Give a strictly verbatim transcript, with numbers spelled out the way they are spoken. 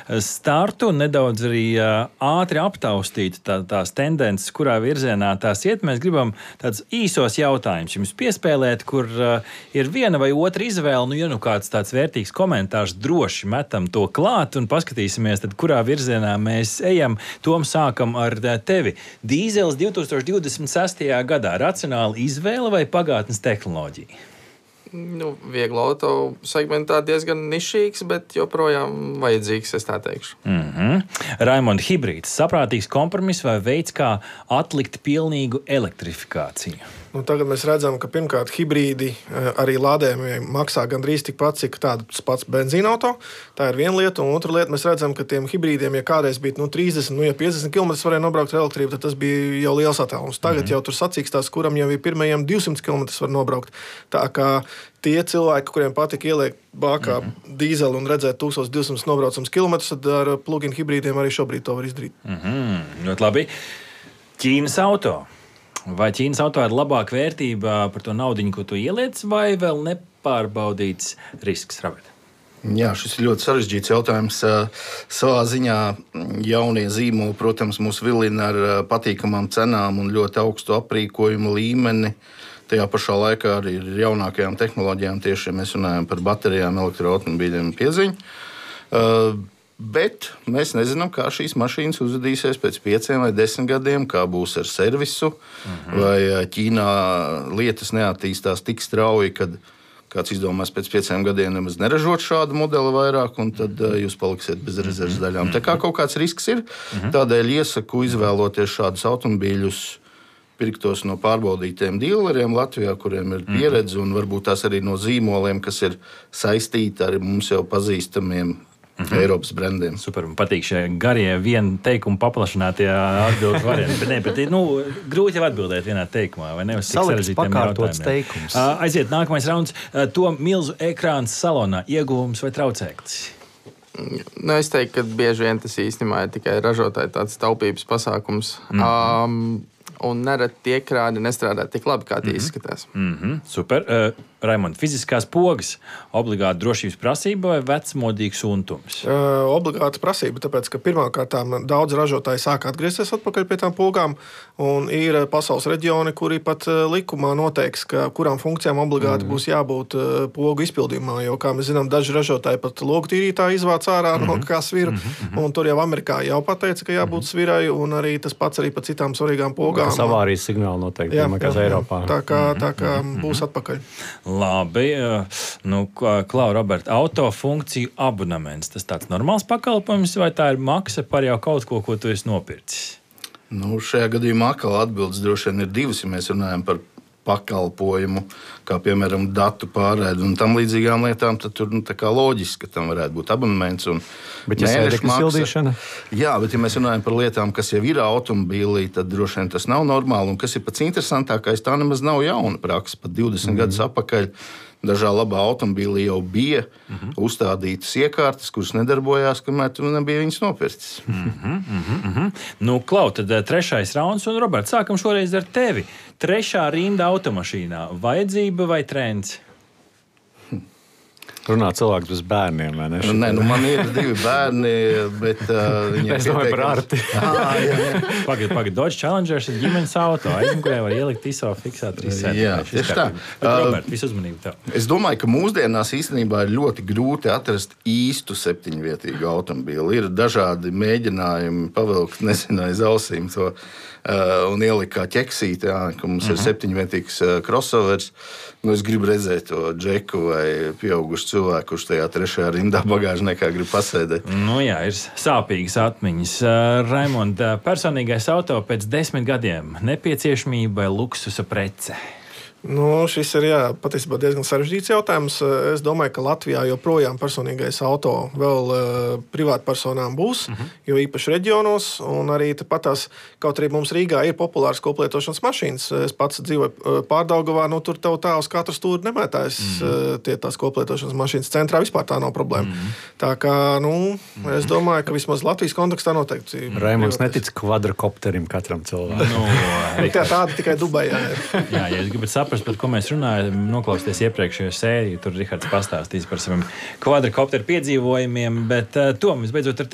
startu un nedaudz arī ātri aptaustīt tā, tās tendences, kurā virzienā tās iet. Mēs gribam tādus īsos jautājumus jums piespēlēt, kur ir viena vai otra izvēle. Nu, ja nu kāds tāds vērtīgs komentārs, droši metam to klāt un paskatīsimies, tad kurā virzienā mēs ejam. Tom, sākam ar tevi. Dīzels divtūkstoš divdesmit sestajā gadā. Racionāla izvēle vai pagātnes tehnoloģija? Nu, viegli auto segmentā diezgan nišīgs, bet joprojām vajadzīgs, es tā teikšu. Mm-hmm. Raimond, hibrīds. Saprātīgs kompromiss vai veids, kā atlikt pilnīgu elektrifikāciju? Nu, tagad mēs redzam, ka pirmkārt hibrīdi arī lādējumiem maksā gandrīz tikpat, cik tāds pats benzīna auto. Tā ir viena lieta, un otra lieta mēs redzam, ka tiem hibrīdiem, ja kādreiz bija nu, trīsdesmit, nu, ja piecdesmit kilometrus varēja nobraukt ar elektrību, tad tas bija jau liels attālums. Tagad mm-hmm. jau tur sacīkstās, kuram jau ir pirmajiem divsimt kilometrus var nobraukt. Tā kā tie cilvēki, kuriem patika ieliekt bākā mm-hmm. dīzeli un redzēt tūkstoš divsimt nobraucams kilometrus, tad ar plug-in hibrīdiem arī šobrīd to var izdarīt. Mm-hmm. Ļoti labi. Ķīnas auto. Vai Ķīnas auto ir labāka vērtība par to naudiņu, ko tu ieliec, vai vēl nepārbaudīts risks, Robert? Jā, šis ir ļoti sarežģīts jautājums. Savā ziņā jaunie zīmoli, protams, mūs vilina ar patīkamām cenām un ļoti augstu aprīkojumu līmeni. Tajā pašā laikā arī ar jaunākajām tehnoloģijām, tieši ja mēs runājam par baterijām, elektroautomobīļiem un pieziņu. Bet mēs nezinām, kā šīs mašīnas uzvedīsies pēc pieciem vai desmit gadiem, kā būs ar servisu. Mm-hmm. Vai Ķīnā lietas neattīstās tik strauji, kad kāds izdomās pēc pieciem gadiem nemaz neražot šādu modeli vairāk, un tad jūs paliksiet bez rezerves daļām. Tā kā kaut kāds risks ir, tādēļ iesaku izvēloties šādus automobīļus, pirktos no pārbaudītiem dīleriem Latvijā, kuriem ir pieredze, un varbūt tās arī no zīmoliem, kas ir saistīti ar mums jau pazīstamiem Mm-hmm. Eiropas brandiem. Super, man patīk šie garie viena teikuma paplašinātie atbildes varianti. Bet, ne, bet nu, grūti jau atbildēt vienā teikumā, vai ne? Salikts pakārtots teikums. Aiziet, nākamais rauns. To milzu ekrāns salonā. Ieguvums vai traucēklis? Nu, es teiktu, ka bieži vien tas īstenībā ir tikai ražotāji tāds taupības pasākums. Mm-hmm. Um, un nereti tie ekrāni nestrādā tik labi, kā tie mm-hmm. izskatās. Mm-hmm. Super. Uh, Raimond, fiziskās pogas obligāti drošības prasība vai vecmodīgs untums? Uh, obligāti prasība, tāpēc, ka pirmkārt daudz ražotāji sāk atgriezties atpakaļ pie tām pogām, un ir pasaules reģioni, kuri pat likumā noteiks, ka kurām funkcijām obligāti mm-hmm. būs jābūt uh, pogu izpildījumā, jo, kā mēs zinām, daži ražotāji pat logu tīrītāji izvāc ārā mm-hmm. no kā sviru, mm-hmm. un tur jau Amerikā jau pateica, ka jābūt mm-hmm. svirai, un arī tas pats arī par citām svarīgām pogām. Tas avārijas signāli noteikti, jā, jā, Eiropā. Tā kā, tā kā mm-hmm. būs atpakaļ. Labi, nu, Klau, Robert, auto funkciju abonements, tas tāds normāls pakalpojums vai tā ir maksa par jau kaut ko, ko tu esi nopircis? Nu, šajā gadījumā atkal atbildes droši vien ir divas, ja mēs runājam par pakalpojumu, kā piemēram datu pārraidi un tam līdzīgām lietām, tad tur nu, tā kā loģiski, ka tam varētu būt abonements un bet ja mēneša maksa. Jā, bet ja mēs runājam par lietām, kas jau ir automobīlī, tad droši vien tas nav normāli. Un kas ir pats interesantākais, tā nemaz nav jauna praksa. Pat divdesmit mm. gadus atpakaļ dažā labā automobīlī jau bija mm-hmm. uzstādītas iekārtas, kuras nedarbojās, kamēr tu nebija viņas nopircis. Mm-hmm, mm-hmm. Nu, Klau, tad trešais rauns, un Roberts, sākam šoreiz ar tevi. Trešā rinda automašīnā. Vajadzība vai trends? Runā cilvēks bez bērniem, vai ne? Nē, nu man ir divi bērni, bet uh, viņiem es domāju par Arti. Pagad, pagad, Dodge Challengers ir ģimenes auto, aizm, kurē var ielikt ISO fiksēt trīs sēdi. Jā, tieši tā. Robert, visu uzmanību tev. Es domāju, ka mūsdienās īstenībā ir ļoti grūti atrast īstu septiņvietīgu automobīlu. Ir dažādi mēģinājumi pavilkt, nezinu, aiz ausīm to uh, un ielikt kā ķeksīt, jā, ka mums uh-huh. ir septiņvietīgs uh, crossovers. Nu, es gribu redzēt to džeku vai pieaugušu cilvēku, kurš tajā trešajā rindā bagāžniekā grib pasēdēt. Nu jā, ir sāpīgas atmiņas. Raimond, personīgais auto pēc desmit gadiem - nepieciešamība vai luksusa prece? Nu, šis ir jā, patiesībā diezgan sarežģīts jautājums. Es domāju, ka Latvijā joprojām personīgais auto vēl uh, privātpersonām būs, uh-huh. jo īpaši reģionos, un arī patās, kaut arī mums Rīgā ir populārs koplietošanas mašīnas. Es pats dzīvoju uh, Pārdaugavā, nu tur tev tā uz katru stūri nemētājas uh-huh. uh, tie tās koplietošanas mašīnas. Centrā vispār tā nav problēma. Uh-huh. Tā kā, nu, uh-huh. es domāju, ka vismaz Latvijas kontekstā noteikti. Raimonds netic kvadrokopterim katram cilvēkam. Nu, tā tāda tikai Dubajā ir. Jā, ja gribat saprast, par ko mēs runājam, noklausties iepriekšējo sēriju. Tur Rihards pastāstīs par saviem kvadrokopteru piedzīvojumiem, bet uh, Tom, visbeidzot ar